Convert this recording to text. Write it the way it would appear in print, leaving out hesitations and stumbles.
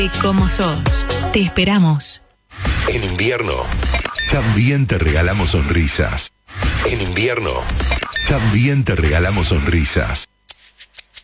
Como sos. Te esperamos. En invierno, también te regalamos sonrisas. En invierno, también te regalamos sonrisas.